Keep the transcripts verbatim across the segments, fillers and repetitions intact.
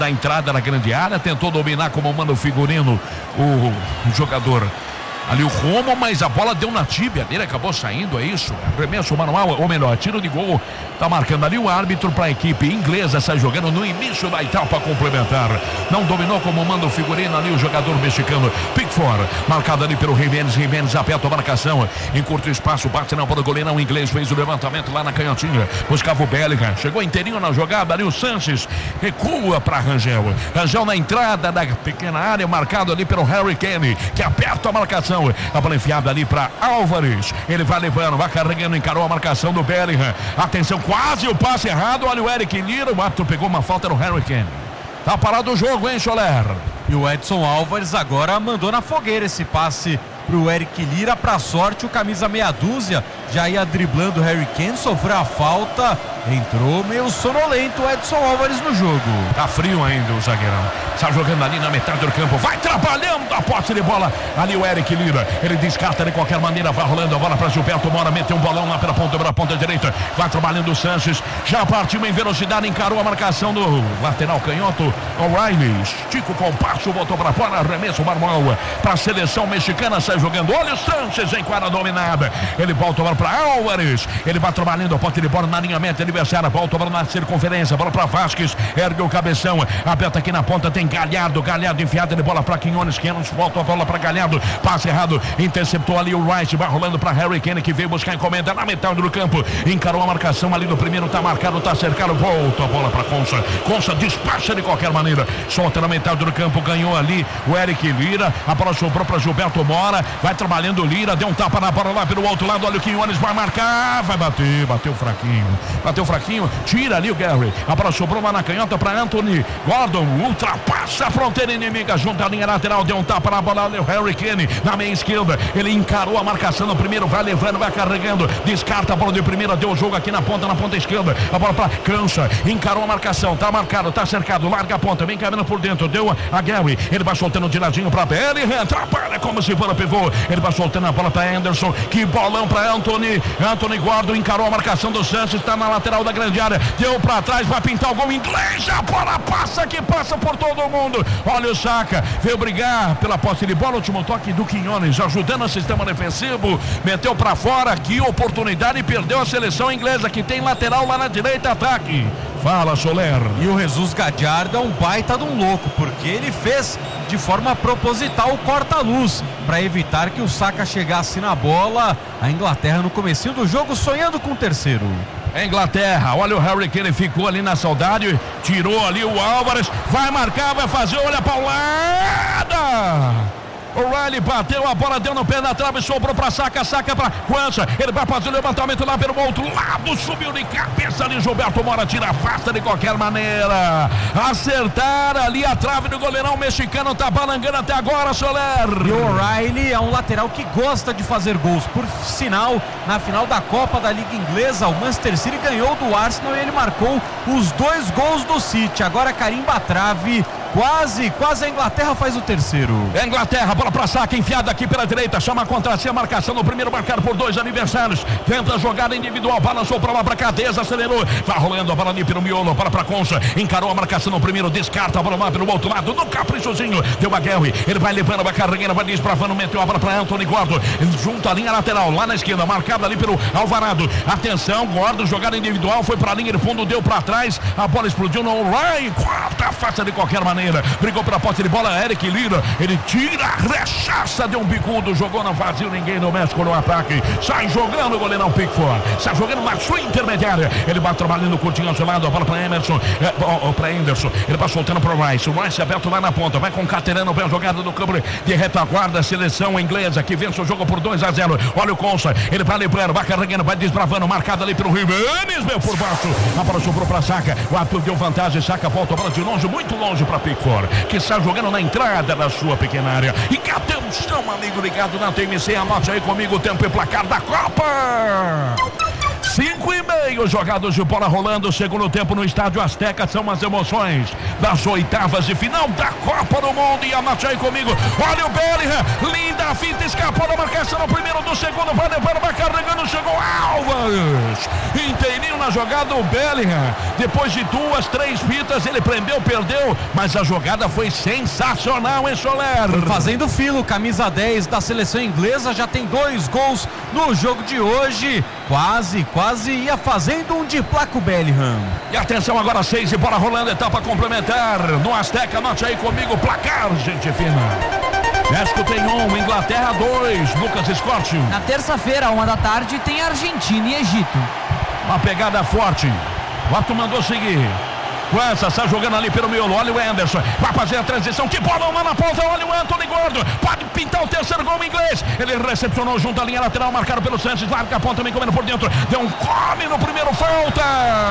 da entrada na grande área, tentou dominar como manda o figurino o, o jogador ali o Romo, mas a bola deu na tíbia dele, acabou saindo, é isso? Arremesso manual, ou melhor, tiro de gol, tá marcando ali o árbitro para a equipe inglesa, sai jogando no início da etapa complementar. Não dominou como manda o figurino ali o jogador mexicano Pickford, marcado ali pelo Jimenez. Jimenez aperta a marcação, encurta o espaço, bate na bola do goleirão inglês, fez o levantamento lá na canhotinha, buscava o Bellingham, chegou inteirinho na jogada ali o Sanches, recua para Rangel. Rangel na entrada da pequena área, marcado ali pelo Harry Kane, que aperta a marcação. A bola enfiada ali para Álvares. Ele vai levando, vai carregando, encarou a marcação do Bellingham. Atenção, quase o passe errado. Olha o Eric Lira. O árbitro pegou uma falta no Harry Kane. Tá parado o jogo, hein, Soler? E o Edson Álvares agora mandou na fogueira esse passe pro Eric Lira. Pra sorte, o camisa meia dúzia já ia driblando o Harry Kane, sofreu a falta, entrou meio sonolento o Edson Álvares no jogo. Tá frio ainda o zagueirão. Está jogando ali na metade do campo, vai trabalhando a posse de bola. Ali o Eric Lira, ele descarta de qualquer maneira, vai rolando a bola para Gilberto Mora, meteu um bolão lá pela ponta, pela ponta direita, vai trabalhando o Sanches, já partiu em velocidade, encarou a marcação do lateral canhoto, O'Reilly, estica o compasso, botou para fora, arremesso manual para a seleção mexicana, sai jogando, olha o Sanches em quadra dominada, ele volta para Álvares, ele vai trabalhando a posse de bola na linha meta adversária, volta para na circunferência, bola para Vasquez, ergue o cabeção, aperta aqui na ponta, tem Galhardo, Galhardo enfiada de bola para Quinones, Quinones volta a bola para Galhardo, passe errado, interceptou ali o Rice, vai rolando para Harry Kane, que veio buscar encomenda na metade do campo, encarou a marcação ali no primeiro, tá marcado, tá cercado, volta a bola para Consa, Consa despacha de qualquer maneira, solta na metade do campo, ganhou ali o Eric Lira, a bola sobrou para Gilberto Mora, vai trabalhando o Lira, deu um tapa na bola lá pelo outro lado, olha o Quinones vai marcar, vai bater, bateu fraquinho, bateu fraquinho, tira ali o Gary, a bola sobrou lá na canhota para Anthony Gordon, ultrapassa a fronteira inimiga, junto à linha lateral, deu um tapa na bola, o Harry Kane na meia esquerda, ele encarou a marcação no primeiro, vai levando, vai carregando, descarta a bola de primeira, deu o jogo aqui na ponta, na ponta esquerda, a bola para Cancha, encarou a marcação, tá marcado, tá cercado, larga a ponta, vem caminhando por dentro, deu a Gary, ele vai soltando de ladinho para Bellingham, atrapalha como se for a pivô, ele vai soltando a bola para Anderson, que bolão para Anthony, Anthony Gordon encarou a marcação do Santos, está na lateral da grande área, deu para trás, vai pintar o gol inglês, a bola passa que passa por todo mundo, olha o Saka, veio brigar pela posse de bola, último toque do Quinones, ajudando o sistema defensivo, meteu para fora, que oportunidade, e perdeu a seleção inglesa, que tem lateral lá na direita, ataque. Fala, Soler. E o Jesus Gallardo é um baita de um louco, porque ele fez de forma proposital o corta-luz, para evitar que o Saka chegasse na bola. A Inglaterra no comecinho do jogo sonhando com o terceiro. Inglaterra, olha o Harry Kane, ficou ali na saudade, tirou ali o Álvares, vai marcar, vai fazer, olha a paulada. O Riley bateu, a bola deu no pé da trave, sobrou pra Saka, Saka pra Quancha, ele vai fazer o levantamento lá pelo outro lado, subiu de cabeça ali, Gilberto Mora tira, afasta de qualquer maneira, acertar ali a trave do goleirão mexicano, tá balangando até agora, Soler. E o O'Reilly é um lateral que gosta de fazer gols, por sinal, na final da Copa da Liga Inglesa, o Manchester City ganhou do Arsenal e ele marcou os dois gols do City, agora carimba a trave, quase, quase a Inglaterra faz o terceiro. É Inglaterra, bola pra Saka, enfiada aqui pela direita, chama contra si a marcação no primeiro, marcado por dois adversários, tenta a jogada individual, balançou pra lá pra cá, desacelerou, vai rolando a bola ali pelo miolo, bola pra Concha, encarou a marcação no primeiro, descarta a bola lá pelo outro lado, no caprichozinho, deu a Gary, ele vai levando, vai carregando, vai desbravando, meteu a bola pra Anthony Gordon, junto à linha lateral, lá na esquerda, marcada ali pelo Alvarado, atenção, Gordon, jogada individual, foi pra linha de fundo, deu pra trás, a bola explodiu no Ryan, quarta faixa de qualquer maneira, brigou pela posse de bola, Eric Lira, ele tira, rechaça, deu um bicudo, jogou no vazio, ninguém do México no ataque, sai jogando o goleirão Pickford, sai jogando na sua intermediária, ele vai trabalhando curtinho ao seu lado, a bola para Emerson, é, ó, ó, para Anderson, ele vai soltando para o Rice, o Rice aberto lá na ponta, vai concatenando bem a jogada do campo de retaguarda, a seleção inglesa que vence o jogo por dois a zero, olha o Concha, ele vai levando, vai carregando, vai desbravando, marcado ali pelo Jimenez, veio por baixo, a bola sobrou para Saka, o Arthur deu vantagem, Saka volta a bola de longe, muito longe para Pickford, que está jogando na entrada da sua pequena área, e que atenção, amigo ligado na T M C, anote aí comigo o tempo e placar da Copa. Cinco e meio jogados de bola rolando, segundo tempo no Estádio Azteca. São as emoções das oitavas de final da Copa do Mundo. E anote aí comigo, olha o Bellingham, linda a finta, escapou da marcação no primeiro, do segundo, vai levar, vai carregando, chegou Alves, inteirinho na jogada o Bellingham, depois de duas, três fitas, ele prendeu, perdeu, mas a jogada foi sensacional, hein, Soler? Fazendo filo, camisa dez da seleção inglesa, já tem dois gols no jogo de hoje, quase, quase ia fazendo um de placa o Bellingham. E atenção agora, seis e bola rolando, etapa complementar no Azteca, anote aí comigo, placar, gente fina. México tem um, Inglaterra dois, Lucas Scott. Na terça-feira, uma da tarde, tem Argentina e Egito. Uma pegada forte, o Arthur mandou seguir. Quança está jogando ali pelo miolo, olha o Anderson, vai fazer a transição, que bola lá na ponta, olha o Anthony Gordon, pode pintar o terceiro gol inglês, ele recepcionou junto à linha lateral, marcado pelo Sanches, larga a ponta também comendo por dentro, deu um come no primeiro, falta,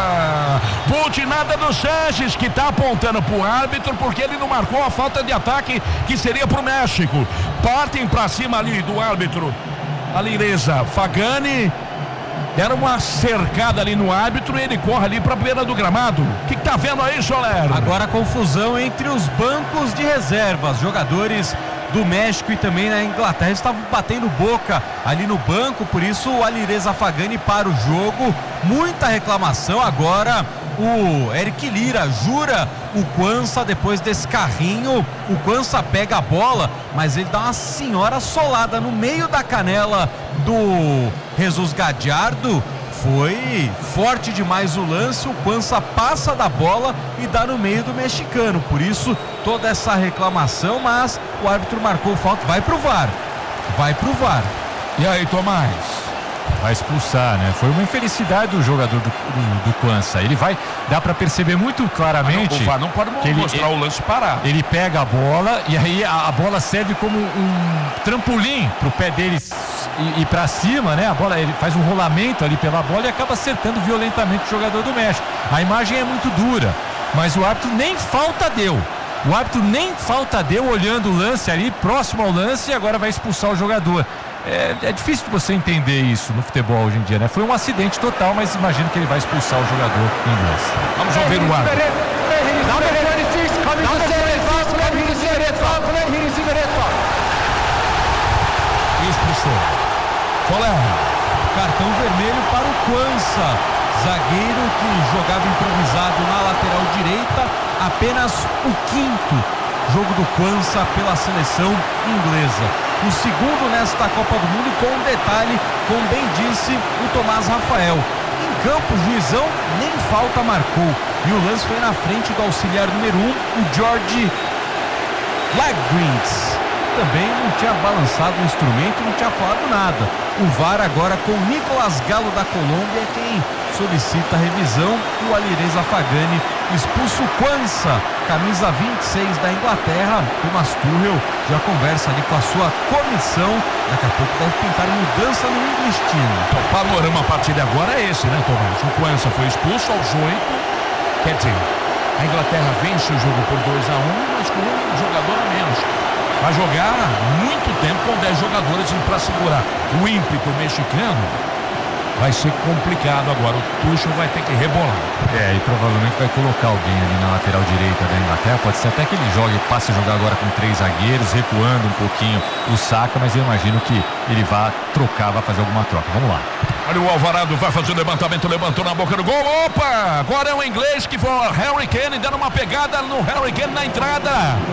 butinada do Sanches, que está apontando para o árbitro, porque ele não marcou a falta de ataque, que seria para o México, partem para cima ali do árbitro, a Lireza, Fagani, deram uma cercada ali no árbitro e ele corre ali para a beira do gramado. O que, que tá vendo aí, Soler? Agora confusão entre os bancos de reservas. Jogadores do México e também na Inglaterra estavam batendo boca ali no banco, por isso o Alireza Fagani para o jogo. Muita reclamação agora. O Eric Lira jura o Quança depois desse carrinho. O Quança pega a bola, mas ele dá uma senhora solada no meio da canela do Jesus Gadiardo. Foi forte demais o lance. O Quança passa da bola e dá no meio do mexicano. Por isso toda essa reclamação, mas o árbitro marcou falta. Vai pro V A R. Vai pro V A R. E aí, Tomás? Vai expulsar, né? Foi uma infelicidade do jogador do, do, do Quança. Ele vai, dá pra perceber muito claramente. Ah, não, o V A R não pode que ele, mostrar ele, o lance parar. Ele pega a bola e aí a, a bola serve como um trampolim pro pé dele ir, ir pra cima, né? A bola, ele faz um rolamento ali pela bola e acaba acertando violentamente o jogador do México. A imagem é muito dura, mas o árbitro nem falta deu. O árbitro nem falta deu olhando o lance ali, próximo ao lance, e agora vai expulsar o jogador. É, é difícil de você entender isso no futebol hoje em dia, né? Foi um acidente total, mas imagino que ele vai expulsar o jogador inglês. Vamos ouvir o árbitro. Expulsou. Soler. Cartão vermelho para o Quança, zagueiro que jogava improvisado na lateral direita, apenas o quinto jogo do Quança pela seleção inglesa. O segundo nesta Copa do Mundo, com um detalhe, como bem disse o Tomás Rafael. Em campo, o juizão nem falta marcou. E o lance foi na frente do auxiliar número um, o George Laggrins. Também não tinha balançado o instrumento, não tinha falado nada. O V A R agora com o Nicolas Galo da Colômbia é quem solicita a revisão. O Alireza Fagani expulsa o Quança, camisa vinte e seis da Inglaterra. Thomas Tuchel já conversa ali com a sua comissão. Daqui a pouco deve pintar mudança no destino. O panorama a partir de agora é esse, né, Tomás? O Quança foi expulso aos oito. Quer dizer, a Inglaterra vence o jogo por dois a um, mas com um jogador a menos. Vai jogar muito tempo com dez jogadores para segurar o ímpeto mexicano. Vai ser complicado agora. O Tuchel vai ter que rebolar. É, e provavelmente vai colocar alguém ali na lateral direita da Inglaterra. Pode ser até que ele jogue, passe a jogar agora com três zagueiros, recuando um pouquinho o Saka, mas eu imagino que ele vai trocar, vai fazer alguma troca. Vamos lá. Olha o Alvarado, vai fazer o levantamento, levantou na boca do gol. Opa! Agora é o inglês que foi o Harry Kane, dando uma pegada no Harry Kane na entrada.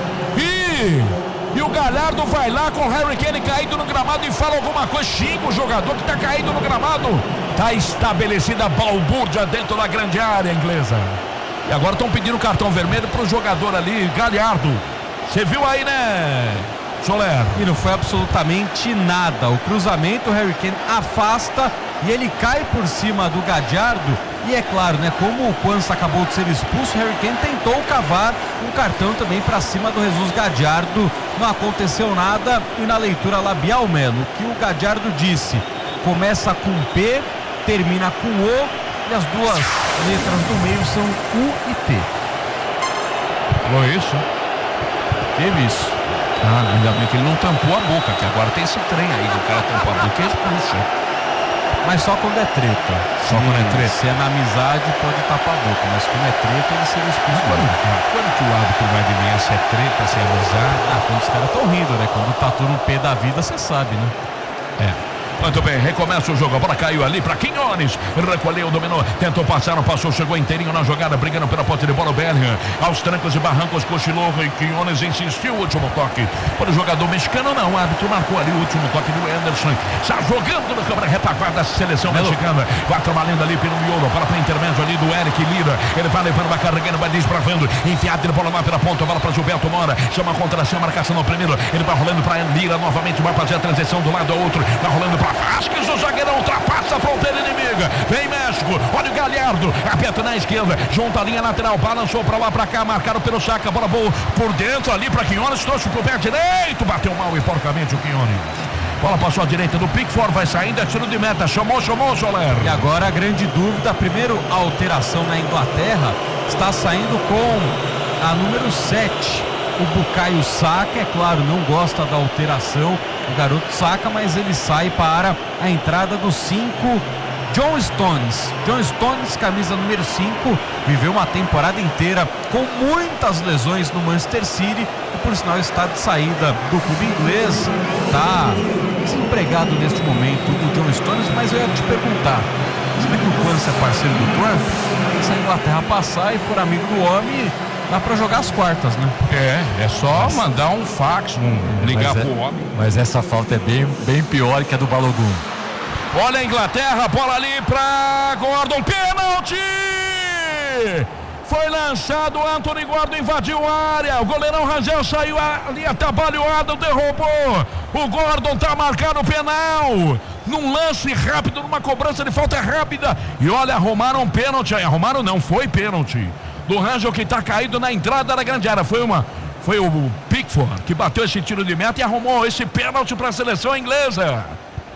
E... E o Galhardo vai lá com o Harry Kane caído no gramado e fala alguma coisa, xinga o jogador que está caído no gramado. Está estabelecida a balbúrdia dentro da grande área inglesa. E agora estão pedindo cartão vermelho para o jogador ali, Galhardo. Você viu aí, né, Soler? E não foi absolutamente nada. O cruzamento, o Harry Kane afasta e ele cai por cima do Gadiardo. E é claro, né, como o Quança acabou de ser expulso, o Harry Kane tentou cavar um cartão também para cima do Jesus Gadiardo. Não aconteceu nada. E na leitura labial, Melo, o que o Gadiardo disse: começa com P, termina com O, e as duas letras do meio são U e T. Falou isso? Teve isso. Ah, ainda bem que ele não tampou a boca, que agora tem esse trem aí, o cara tampou a boca e expulsa. Mas só quando é treta. Só quando é treta. Se é na amizade, pode tapar a boca, mas quando é treta, ele seria expulso. Quando, quando que o árbitro vai adivinhar se é treta, se é amizade? Ah, quando os caras estão rindo, né? Quando tá tudo no pé da vida, você sabe, né? É. Muito bem, recomeça o jogo, a bola caiu ali para Quinones, recolheu, dominou, tentou passar, não passou, chegou inteirinho na jogada, brigando pela ponta de bola, o Bellingham, aos trancos e barrancos, cochilou, e Quinones insistiu, o último toque para o jogador mexicano, não, o árbitro marcou ali o último toque do Anderson, está jogando na câmara retaguarda da seleção Melo. mexicana, vai trabalhando ali pelo miolo, para o intermédio ali do Eric Lira, ele vai levando, vai carregando, vai desbravando, enfiado de bola lá pela ponta, bola para Gilberto Mora, chama a contra-ação, marcação no primeiro, ele vai rolando para Lira, novamente vai fazer a transição do lado ao outro, vai rolando para Vasquez, o zagueirão ultrapassa a fronteira inimiga, vem México, olha o Galhardo, aperta na esquerda, junta a linha lateral, balançou pra lá, pra cá, marcaram pelo Saka, bola boa por dentro ali pra Quinones, trouxe pro pé direito, bateu mal e porcamente o Quinones. Bola passou à direita do Pickford, vai saindo, é tiro de meta, chamou, chamou, Soler. E agora a grande dúvida, primeiro a alteração na Inglaterra, está saindo com a número sete, o Bukayo Saka, é claro, não gosta da alteração, o garoto Saka, mas ele sai para a entrada do cinco, John Stones. John Stones, camisa número cinco, viveu uma temporada inteira com muitas lesões no Manchester City e por sinal está de saída do clube inglês, está desempregado neste momento o John Stones, mas eu ia te perguntar, será que o Quans é parceiro do Trump? Se a Inglaterra passar e for amigo do homem, dá pra jogar as quartas, né? É, é só mas, mandar um fax, um, ligar pro é, homem. Mas essa falta é bem, bem pior que a do Balogun. Olha a Inglaterra, bola ali pra Gordon, pênalti! Foi lançado, Anthony Gordon invadiu a área, o goleirão Rangel saiu ali atabalhoado, derrubou, o Gordon tá marcado o penal, num lance rápido, numa cobrança de falta rápida, e olha, arrumaram um pênalti, arrumaram não, foi pênalti do Rangel que tá caído na entrada da grande área, foi uma, foi o Pickford que bateu esse tiro de meta e arrumou esse pênalti para a seleção inglesa.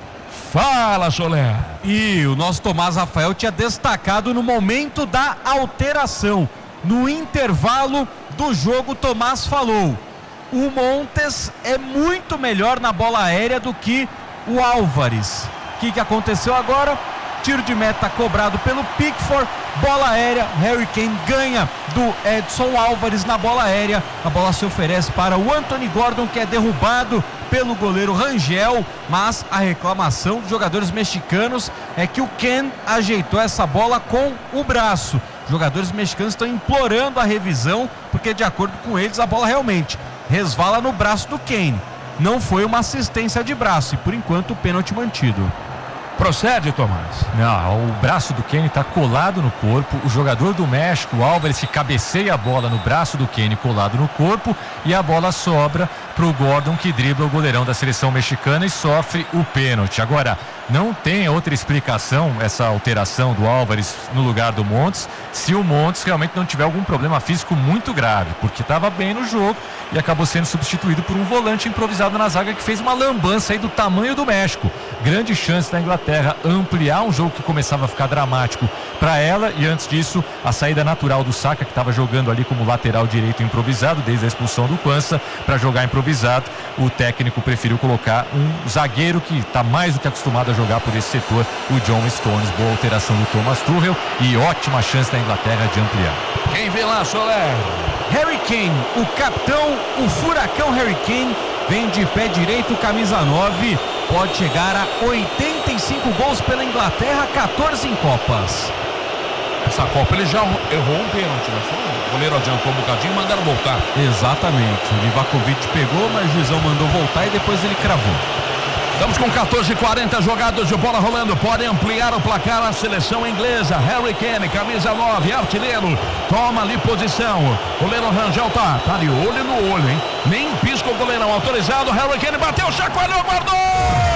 Fala, Soler. E o nosso Tomás Rafael tinha destacado no momento da alteração. No intervalo do jogo, Tomás falou: o Montes é muito melhor na bola aérea do que o Álvares. O que, que aconteceu agora? Tiro de meta cobrado pelo Pickford, bola aérea, Harry Kane ganha do Edson Álvares na bola aérea, a bola se oferece para o Anthony Gordon, que é derrubado pelo goleiro Rangel, mas a reclamação dos jogadores mexicanos é que o Ken ajeitou essa bola com o braço. Os jogadores mexicanos estão implorando a revisão, porque de acordo com eles a bola realmente resvala no braço do Kane, não foi uma assistência de braço e por enquanto o pênalti mantido. Procede, Tomás. Não, o braço do Kane está colado no corpo. O jogador do México, o Álvares, que cabeceia a bola no braço do Kane colado no corpo e a bola sobra para o Gordon, que dribla o goleirão da seleção mexicana e sofre o pênalti. Agora, não tem outra explicação essa alteração do Álvares no lugar do Montes, se o Montes realmente não tiver algum problema físico muito grave, porque estava bem no jogo e acabou sendo substituído por um volante improvisado na zaga que fez uma lambança aí do tamanho do México. Grande chance da Inglaterra ampliar um jogo que começava a ficar dramático para ela, e antes disso a saída natural do Saka, que estava jogando ali como lateral direito improvisado desde a expulsão do Quansah, para jogar improvisado. O técnico preferiu colocar um zagueiro que está mais do que acostumado a jogar por esse setor, o John Stones. Boa alteração do Thomas Tuchel e ótima chance da Inglaterra de ampliar. Quem vem lá, Soler? Harry Kane, o capitão, o furacão Harry Kane, vem de pé direito, camisa nove, pode chegar a oitenta e cinco gols pela Inglaterra, quatorze em Copas. Essa Copa ele já errou um pênalti, né? O goleiro adiantou um bocadinho e mandaram voltar. Exatamente, o Livakovic pegou, mas o juizão mandou voltar e depois ele cravou. Estamos com quatorze e quarenta jogados de bola rolando. Pode ampliar o placar a seleção inglesa. Harry Kane, camisa nove, artilheiro. Toma ali posição. O goleiro Rangel tá, tá de olho no olho, hein? Nem pisca o goleirão. Autorizado. Harry Kane bateu, chacoalhou, guardou!